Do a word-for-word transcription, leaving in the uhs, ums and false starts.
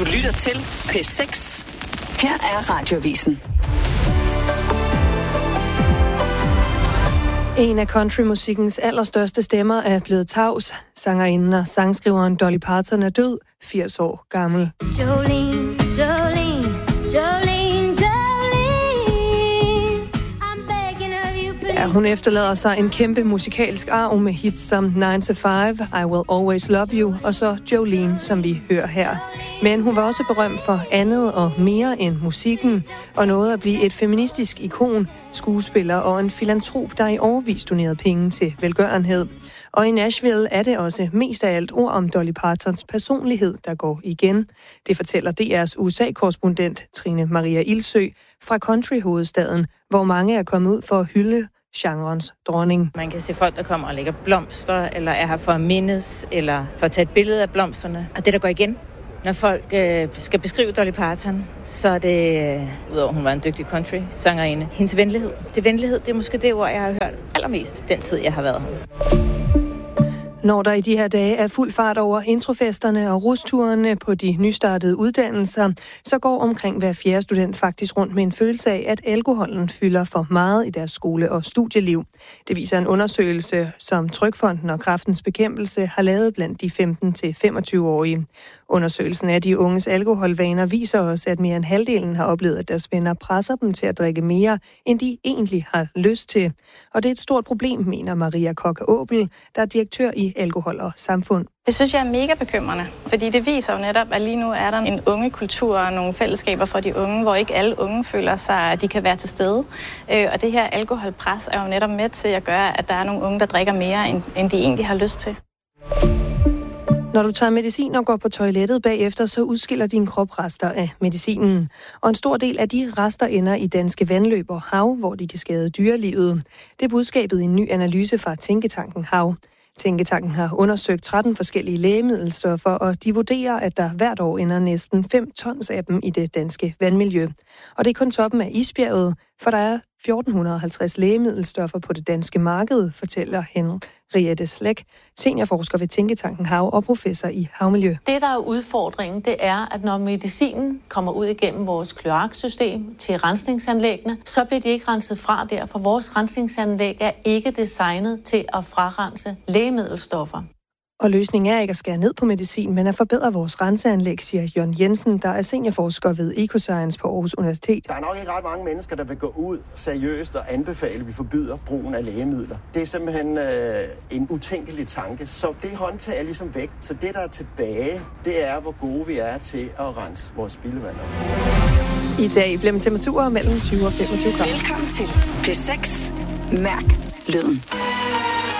Du lytter til P seks. Her er Radioavisen. En af countrymusikkens allerstørste stemmer er blevet tavs. Sangerinden og sangskriveren Dolly Parton er død, firs år gammel. Jolene, Jolene, Jolene, Jolene, I'm begging of you, please. Ja, hun efterlader sig en kæmpe musikalsk arv med hits som nine to five, I Will Always Love You og så Jolene, som vi hører her. Men hun var også berømt for andet og mere end musikken, og nåede at blive et feministisk ikon, skuespiller og en filantrop, der i årevis donerede penge til velgørenhed. Og i Nashville er det også mest af alt ord om Dolly Partons personlighed, der går igen. Det fortæller D R's U S A-korrespondent Trine Maria Ildsø fra country-hovedstaden, hvor mange er kommet ud for at hylde genrens dronning. Man kan se folk, der kommer og lægger blomster, eller er her for at mindes, eller for at tage et billede af blomsterne. Og det, der går igen, når folk øh, skal beskrive Dolly Parton, så er det, øh, udover hun var en dygtig country-sangerinde, hendes venlighed. Det venlighed, det er måske det ord, jeg har hørt allermest den tid, jeg har været her. Når der i de her dage er fuld fart over introfesterne og rusturene på de nystartede uddannelser, så går omkring hver fjerde student faktisk rundt med en følelse af, at alkoholen fylder for meget i deres skole- og studieliv. Det viser en undersøgelse, som Trygfonden og Kræftens Bekæmpelse har lavet blandt de femten til femogtyve-årige. Undersøgelsen af de unges alkoholvaner viser også, at mere end halvdelen har oplevet, at deres venner presser dem til at drikke mere, end de egentlig har lyst til. Og det er et stort problem, mener Maria Koch-Åbel, der er direktør i Alkohol og Samfund. Det synes jeg er mega bekymrende, fordi det viser jo netop, at lige nu er der en ungekultur og nogle fællesskaber for de unge, hvor ikke alle unge føler sig, at de kan være til stede. Og det her alkoholpres er jo netop med til at gøre, at der er nogle unge, der drikker mere, end de egentlig har lyst til. Når du tager medicin og går på toilettet bagefter, så udskiller din krop rester af medicinen. Og en stor del af de rester ender i danske vandløb og hav, hvor de kan skade dyrelivet. Det er budskabet i en ny analyse fra Tænketanken Hav. Tænketanken har undersøgt tretten forskellige lægemiddelstoffer, og de vurderer, at der hvert år ender næsten fem tons af dem i det danske vandmiljø. Og det er kun toppen af isbjerget, for der er fjorten halvtreds lægemiddelstoffer på det danske marked, fortæller Henriette Slæk, seniorforsker ved Tænketanken Hav og professor i havmiljø. Det, der er udfordringen, det er, at når medicinen kommer ud igennem vores kloaksystem til rensningsanlæggene, så bliver de ikke renset fra der, for vores rensningsanlæg er ikke designet til at frarense lægemiddelstoffer. Og løsningen er ikke at skære ned på medicin, men at forbedre vores renseanlæg, siger Jørgen Jensen, der er seniorforsker ved Ecoscience på Aarhus Universitet. Der er nok ikke ret mange mennesker, der vil gå ud seriøst og anbefale, at vi forbyder brugen af lægemidler. Det er simpelthen øh, en utænkelig tanke, så det håndtag er ligesom væk. Så det, der er tilbage, det er, hvor gode vi er til at rense vores spildevand. I dag bliver temperaturer mellem tyve og femogtyve grader. Velkommen til P seks. Mærk lyden.